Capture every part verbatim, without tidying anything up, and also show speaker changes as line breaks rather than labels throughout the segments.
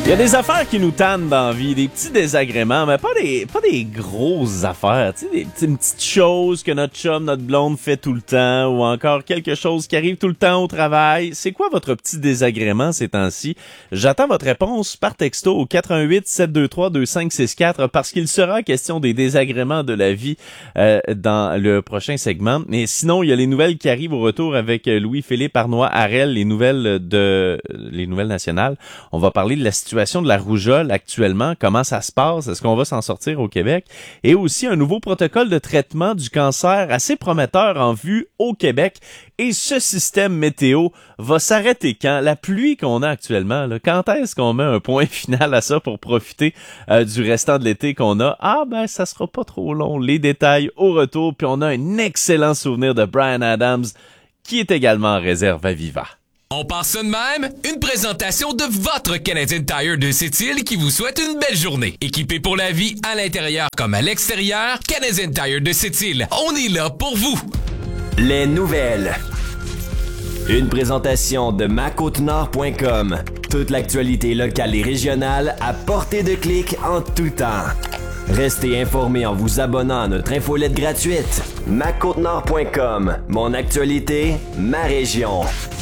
Il y a des affaires qui nous tannent dans la vie, des petits désagréments, mais pas des pas des grosses affaires, tu sais, des petites, petites choses que notre chum, notre blonde fait tout le temps, ou encore quelque chose qui arrive tout le temps au travail. C'est quoi votre petit désagrément ces temps-ci? J'attends votre réponse par texto au quatre un huit sept deux trois deux cinq six quatre parce qu'il sera question des désagréments de la vie euh, dans le prochain segment. Mais sinon, il y a les nouvelles qui arrivent au retour avec Louis-Philippe Arnois-Harel, les nouvelles de les nouvelles nationales. On va parler de la situation de la rougeole actuellement, comment ça se passe, est-ce qu'on va s'en sortir au Québec, et aussi un nouveau protocole de traitement du cancer assez prometteur en vue au Québec. Et ce système météo va s'arrêter quand? La pluie qu'on a actuellement, là, quand est-ce qu'on met un point final à ça pour profiter euh, du restant de l'été qu'on a? Ah ben, ça sera pas trop long. Les détails au retour, puis on a un excellent souvenir de Bryan Adams qui est également en réserve à Viva.
On passe ça de même, une présentation de votre Canadian Tire de Sept-Îles qui vous souhaite une belle journée. Équipé pour la vie à l'intérieur comme à l'extérieur, Canadian Tire de Sept-Îles, on est là pour vous.
Les nouvelles. Une présentation de ma côte nord point com. Toute l'actualité locale et régionale à portée de clic en tout temps. Restez informés en vous abonnant à notre infolette gratuite. ma côte nord point com. Mon actualité, ma région.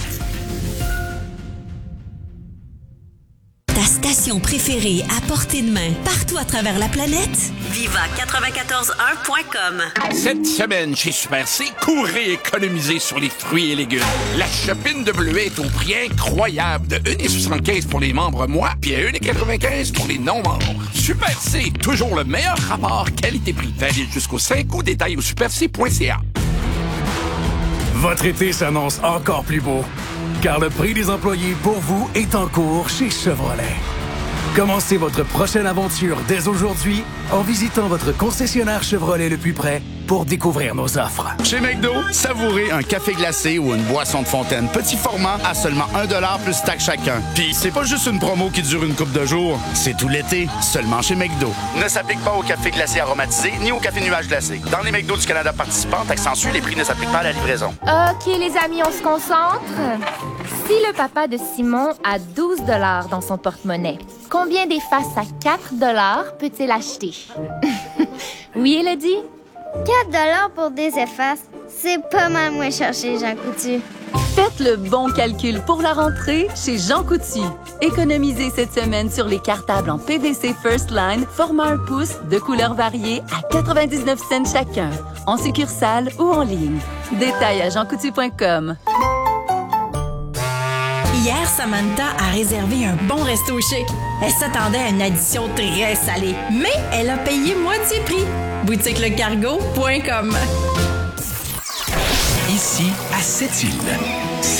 Ta station préférée à portée de main, partout à travers la planète? Viva quatre-vingt-quatorze un point com.
Cette semaine, chez Super C, courez économiser sur les fruits et légumes. La chopine de bleuet est au prix incroyable de un virgule soixante-quinze pour les membres moi, puis à un virgule quatre-vingt-quinze pour les non-membres. Super C, toujours le meilleur rapport qualité-prix. Valide jusqu'au cinq août, détail au super c point c a.
Votre été s'annonce encore plus beau, car le prix des employés pour vous est en cours chez Chevrolet. Commencez votre prochaine aventure dès aujourd'hui en visitant votre concessionnaire Chevrolet le plus près pour découvrir nos offres.
Chez McDo, savourez un café glacé ou une boisson de fontaine petit format à seulement un dollar plus taxe chacun. Puis c'est pas juste une promo qui dure une couple de jours, c'est tout l'été, seulement chez McDo. Ne s'applique pas au café glacé aromatisé ni au café nuage glacé. Dans les McDo du Canada participants, accentue, les prix ne s'appliquent pas à la livraison.
OK, les amis, on se concentre. Si le papa de Simon a douze dollars dans son porte-monnaie, combien d'effaces à quatre dollars peut-il acheter? Oui, Elodie?
quatre dollars pour des effaces, c'est pas mal moins cher chez Jean Coutu.
Faites le bon calcul pour la rentrée chez Jean Coutu. Économisez cette semaine sur les cartables en P V C First Line, format un pouce, de couleurs variées à quatre-vingt-dix-neuf cents chacun, en succursale ou en ligne. Détails à jean coutu point com.
Hier, Samantha a réservé un bon resto chic. Elle s'attendait à une addition très salée, mais elle a payé moitié prix. boutique le cargo point com.
Ici, à Sept-Îles.